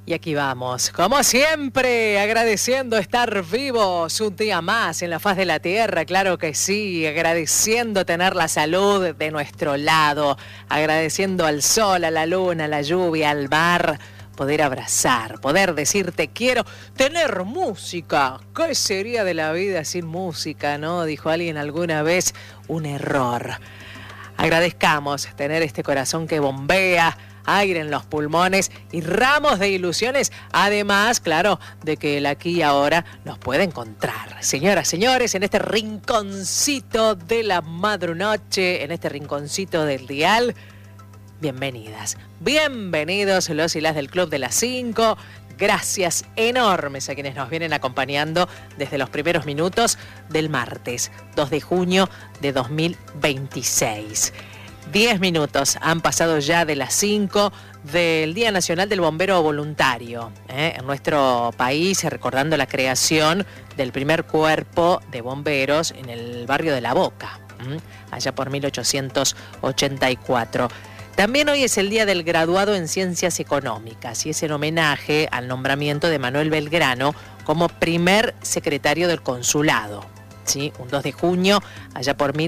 Y aquí vamos, como siempre, agradeciendo estar vivos un día más en la faz de la tierra, claro que sí, agradeciendo tener la salud de nuestro lado, agradeciendo al sol, a la luna, a la lluvia, al mar, poder abrazar, poder decir te quiero, tener música. ¿Qué sería de la vida sin música, no? Dijo alguien alguna vez, un error. Agradezcamos tener este corazón que bombea, aire en los pulmones y ramos de ilusiones, además, claro, de que el aquí y ahora nos puede encontrar. Señoras, señores, en este rinconcito de la madrunoche, en este rinconcito del dial, bienvenidas, bienvenidos los y las del Club de las 5. Gracias enormes a quienes nos vienen acompañando desde los primeros minutos del martes 2 de junio de 2026. 10 minutos han pasado ya de las 5 del Día Nacional del Bombero Voluntario. En nuestro país, recordando la creación del primer cuerpo de bomberos en el barrio de La Boca, allá por 1884. También hoy es el Día del Graduado en Ciencias Económicas y es en homenaje al nombramiento de Manuel Belgrano como primer secretario del Consulado. ¿Sí? Un 2 de junio, allá por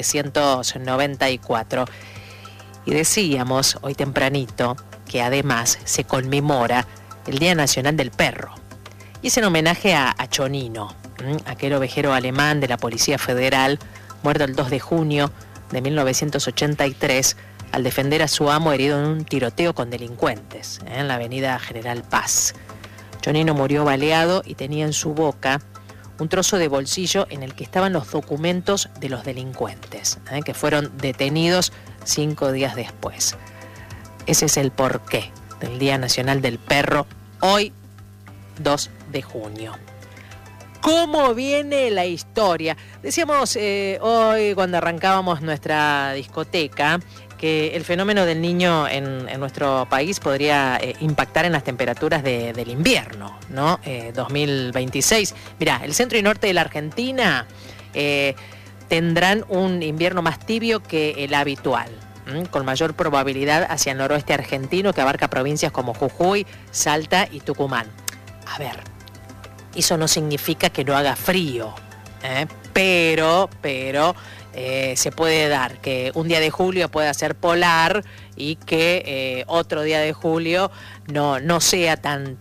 1794. Y decíamos hoy tempranito que además se conmemora el Día Nacional del Perro. Y es en homenaje a Chonino, aquel ovejero alemán de la Policía Federal, muerto el 2 de junio de 1983 al defender a su amo herido en un tiroteo con delincuentes en la avenida General Paz. Chonino murió baleado y tenía en su boca un trozo de bolsillo en el que estaban los documentos de los delincuentes, que fueron detenidos 5 días después. Ese es el porqué del Día Nacional del Perro, hoy 2 de junio. ¿Cómo viene la historia? Decíamos hoy cuando arrancábamos nuestra discoteca que el fenómeno del niño en nuestro país podría impactar en las temperaturas del invierno, ¿no? 2026. Mirá, el centro y norte de la Argentina tendrán un invierno más tibio que el habitual, con mayor probabilidad hacia el noroeste argentino, que abarca provincias como Jujuy, Salta y Tucumán. A ver, eso no significa que no haga frío, pero se puede dar que un día de julio pueda ser polar y que otro día de julio no sea tan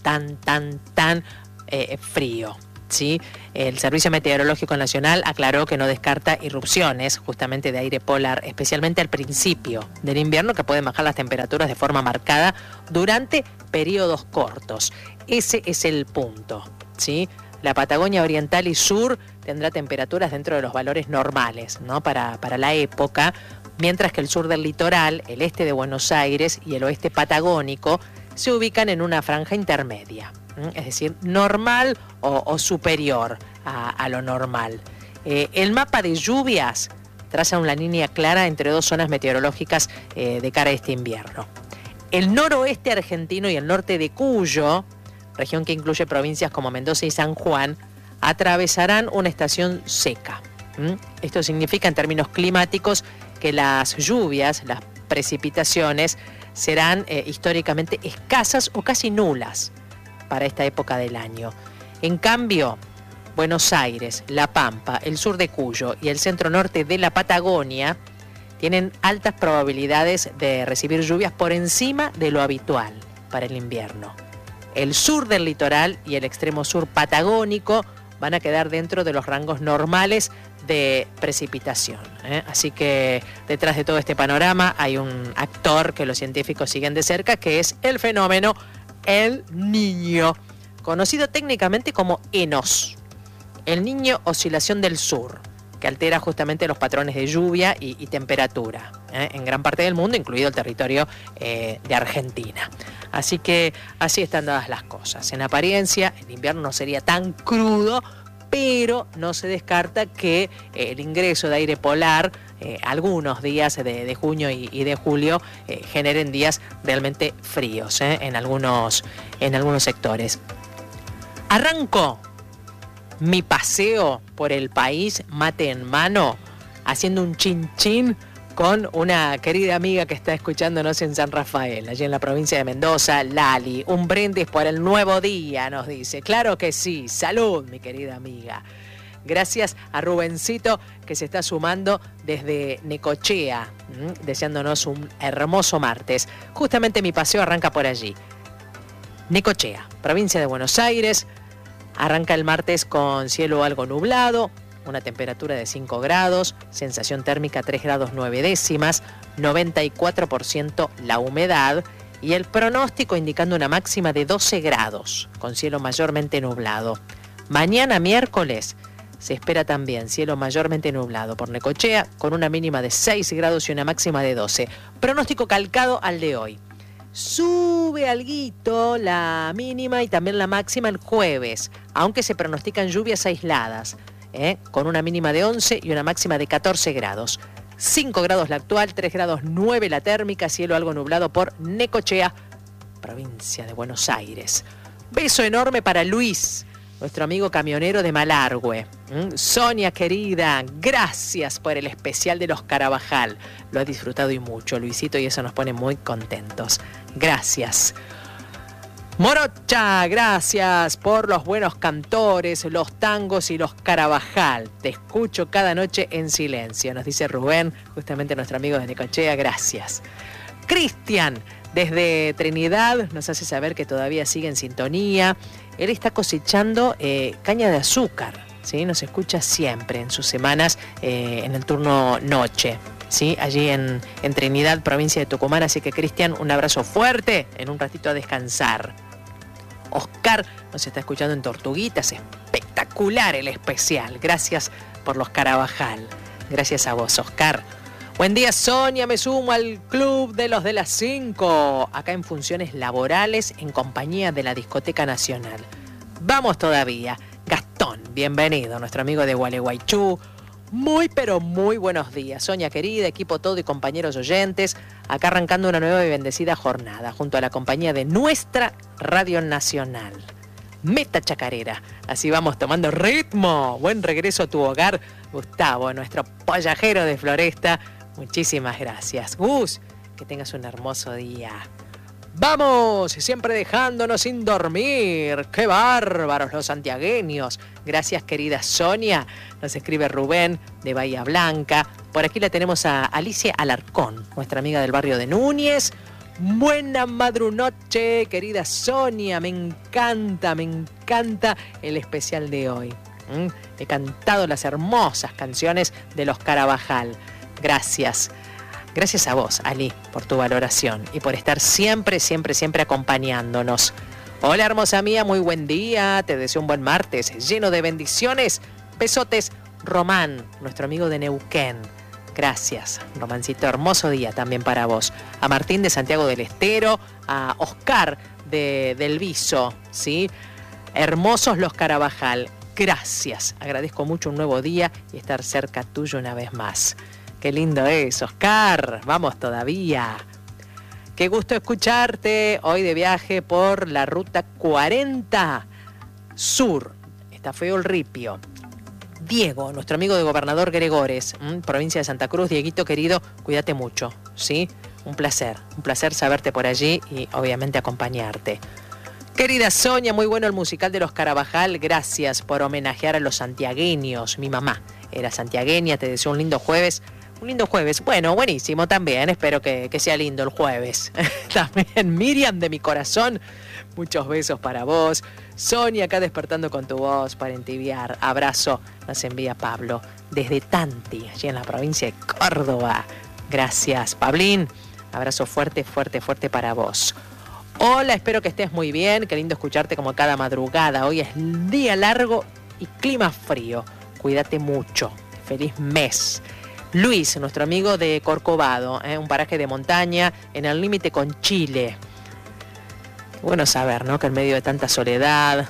frío, ¿sí? El Servicio Meteorológico Nacional aclaró que no descarta irrupciones justamente de aire polar, especialmente al principio del invierno, que pueden bajar las temperaturas de forma marcada durante periodos cortos. Ese es el punto, ¿sí? La Patagonia Oriental y Sur tendrá temperaturas dentro de los valores normales, ¿no? para la época, mientras que el sur del litoral, el este de Buenos Aires y el oeste patagónico se ubican en una franja intermedia, es decir, normal o superior a lo normal. El mapa de lluvias traza una línea clara entre dos zonas meteorológicas de cara a este invierno. El noroeste argentino y el norte de Cuyo, región que incluye provincias como Mendoza y San Juan, atravesarán una estación seca. Esto significa en términos climáticos que las lluvias, las precipitaciones, serán históricamente escasas o casi nulas para esta época del año. En cambio, Buenos Aires, La Pampa, el sur de Cuyo y el centro norte de la Patagonia tienen altas probabilidades de recibir lluvias por encima de lo habitual para el invierno. El sur del litoral y el extremo sur patagónico van a quedar dentro de los rangos normales de precipitación. Así que detrás de todo este panorama hay un actor que los científicos siguen de cerca, que es el fenómeno El Niño, conocido técnicamente como ENOS, el Niño Oscilación del Sur, que altera justamente los patrones de lluvia y temperatura en gran parte del mundo, incluido el territorio de Argentina. Así que así están dadas las cosas. En apariencia, el invierno no sería tan crudo, pero no se descarta que el ingreso de aire polar algunos días de junio y de julio generen días realmente fríos en algunos sectores. Arranco mi paseo por el país, mate en mano, haciendo un chin chin con una querida amiga que está escuchándonos en San Rafael, allí en la provincia de Mendoza, Lali. Un brindis por el nuevo día, nos dice. Claro que sí. Salud, mi querida amiga. Gracias a Rubencito, que se está sumando desde Necochea, deseándonos un hermoso martes. Justamente mi paseo arranca por allí. Necochea, provincia de Buenos Aires. Arranca el martes con cielo algo nublado, una temperatura de 5 grados, sensación térmica 3 grados 9 décimas, 94% la humedad y el pronóstico indicando una máxima de 12 grados, con cielo mayormente nublado. Mañana miércoles se espera también cielo mayormente nublado por Necochea, con una mínima de 6 grados y una máxima de 12. Pronóstico calcado al de hoy. Sube alguito la mínima y también la máxima el jueves, aunque se pronostican lluvias aisladas, con una mínima de 11 y una máxima de 14 grados. 5 grados la actual, 3 grados 9 la térmica, cielo algo nublado por Necochea, provincia de Buenos Aires. Beso enorme para Luis, nuestro amigo camionero de Malargüe. Sonia querida, gracias por el especial de los Carabajal. Lo ha disfrutado y mucho, Luisito, y eso nos pone muy contentos. Gracias. Morocha, gracias por los buenos cantores, los tangos y los Carabajal. Te escucho cada noche en silencio, nos dice Rubén, justamente nuestro amigo de Necochea, gracias. Cristian, desde Trinidad, nos hace saber que todavía sigue en sintonía. Él está cosechando caña de azúcar, ¿sí? Nos escucha siempre en sus semanas en el turno noche, ¿sí? Allí en Trinidad, provincia de Tucumán. Así que, Cristian, un abrazo fuerte, en un ratito a descansar. Oscar nos está escuchando en Tortuguitas, espectacular el especial. Gracias por los Carabajal. Gracias a vos, Oscar. Buen día, Sonia, me sumo al club de los de las 5, acá en funciones laborales en compañía de la Discoteca Nacional. Vamos todavía. Gastón, bienvenido, nuestro amigo de Gualeguaychú. Muy, pero muy buenos días, Sonia querida, equipo todo y compañeros oyentes, acá arrancando una nueva y bendecida jornada, junto a la compañía de nuestra Radio Nacional. Meta Chacarera, así vamos tomando ritmo. Buen regreso a tu hogar, Gustavo, nuestro pollajero de Floresta. Muchísimas gracias, Gus, que tengas un hermoso día. ¡Vamos! Siempre dejándonos sin dormir. ¡Qué bárbaros los santiagueños! Gracias, querida Sonia. Nos escribe Rubén de Bahía Blanca. Por aquí la tenemos a Alicia Alarcón, nuestra amiga del barrio de Núñez. Buena madrunoche, querida Sonia. Me encanta el especial de hoy. He cantado las hermosas canciones de los Carabajal. Gracias. Gracias a vos, Ali, por tu valoración y por estar siempre acompañándonos. Hola, hermosa mía, muy buen día. Te deseo un buen martes lleno de bendiciones. Besotes, Román, nuestro amigo de Neuquén. Gracias, Romancito. Hermoso día también para vos. A Martín de Santiago del Estero, a Oscar del Viso, ¿sí? Hermosos los Carabajal. Gracias. Agradezco mucho un nuevo día y estar cerca tuyo una vez más. Qué lindo es, Oscar. Vamos todavía. Qué gusto escucharte hoy de viaje por la ruta 40 Sur. Está feo el ripio. Diego, nuestro amigo de Gobernador Gregores, provincia de Santa Cruz. Dieguito querido, cuídate mucho, ¿sí? Un placer saberte por allí y obviamente acompañarte. Querida Sonia, muy bueno el musical de los Carabajal. Gracias por homenajear a los santiagueños. Mi mamá era santiagueña, te deseo un lindo jueves. Un lindo jueves. Bueno, buenísimo también. Espero que sea lindo el jueves. También Miriam de mi corazón. Muchos besos para vos. Sonia acá despertando con tu voz para entibiar. Abrazo nos envía Pablo desde Tanti, allí en la provincia de Córdoba. Gracias, Pablín. Abrazo fuerte para vos. Hola, espero que estés muy bien. Qué lindo escucharte como cada madrugada. Hoy es día largo y clima frío. Cuídate mucho. Feliz mes. Luis, nuestro amigo de Corcovado, un paraje de montaña en el límite con Chile. Bueno saber, ¿no? Que en medio de tanta soledad,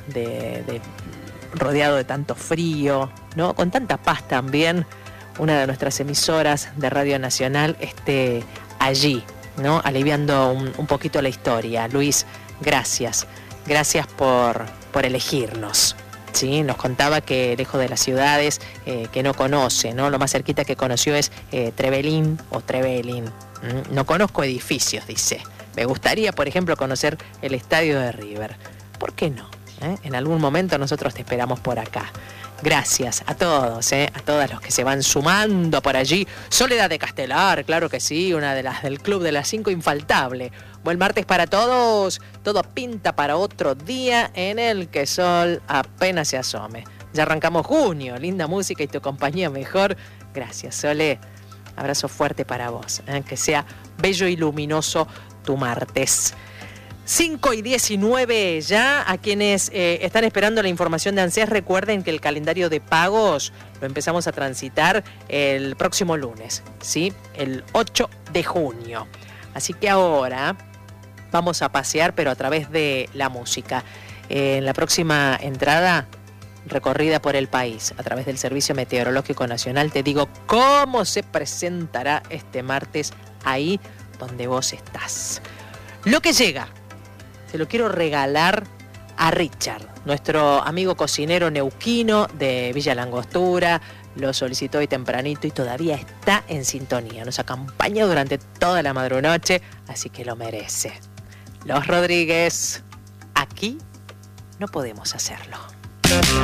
rodeado de tanto frío, ¿no? Con tanta paz también, una de nuestras emisoras de Radio Nacional esté allí, ¿no? Aliviando un poquito la historia. Luis, gracias. Gracias por elegirnos. Sí, nos contaba que lejos de las ciudades que no conoce, ¿no? Lo más cerquita que conoció es Trevelin o Trevelin. No conozco edificios, dice. Me gustaría, por ejemplo, conocer el estadio de River. ¿Por qué no? En algún momento nosotros te esperamos por acá. Gracias a todos, a todos los que se van sumando por allí. Soledad de Castelar, claro que sí, una de las del Club de las 5 infaltable. Buen martes para todos. Todo pinta para otro día en el que sol apenas se asome. Ya arrancamos junio, linda música y tu compañía mejor. Gracias, Sole. Abrazo fuerte para vos. Que sea bello y luminoso tu martes. 5:19 ya. A quienes están esperando la información de ANSES, recuerden que el calendario de pagos lo empezamos a transitar el próximo lunes, ¿sí? El 8 de junio. Así que ahora vamos a pasear, pero a través de la música. En la próxima entrada, recorrida por el país a través del Servicio Meteorológico Nacional, te digo cómo se presentará este martes ahí donde vos estás. Lo que llega, se lo quiero regalar a Richard, nuestro amigo cocinero neuquino de Villa Langostura. Lo solicitó hoy tempranito y todavía está en sintonía. Nos acompaña durante toda la madrunoche, así que lo merece. Los Rodríguez, aquí no podemos hacerlo.